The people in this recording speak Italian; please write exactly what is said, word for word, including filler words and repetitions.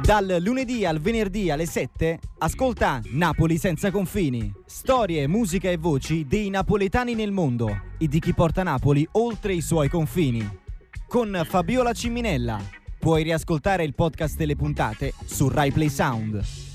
Dal lunedì al venerdì alle sette, ascolta Napoli senza confini. Storie, musica e voci dei napoletani nel mondo e di chi porta Napoli oltre i suoi confini. Con Fabiola Ciminella. Puoi riascoltare il podcast e le puntate su Rai Play Sound.